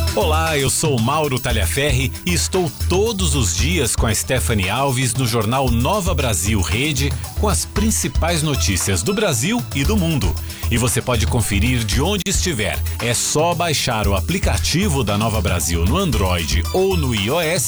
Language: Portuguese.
Olá, eu sou Mauro Talhaferri e estou todos os dias com a Stephanie Alves no jornal Nova Brasil Rede com as principais notícias do Brasil e do mundo. E você pode conferir de onde estiver. É só baixar o aplicativo da Nova Brasil no Android ou no iOS